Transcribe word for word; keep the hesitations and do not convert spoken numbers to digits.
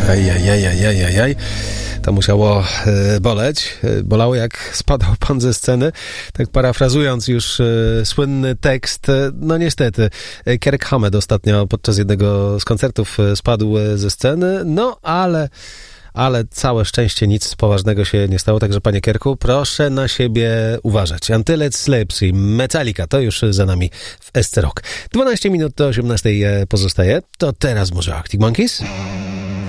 Ajajajajajajaj. To musiało e, boleć. E, bolało, jak spadał pan ze sceny. Tak parafrazując już e, słynny tekst. E, no niestety, e, Kirk Hammett ostatnio podczas jednego z koncertów e, spadł e, ze sceny. No ale... ale całe szczęście nic poważnego się nie stało, także panie Kierku, proszę na siebie uważać. Until It Slips i Metallica, to już za nami w S C Rock. dwanaście minut do osiemnastej pozostaje, to teraz może Arctic Monkeys?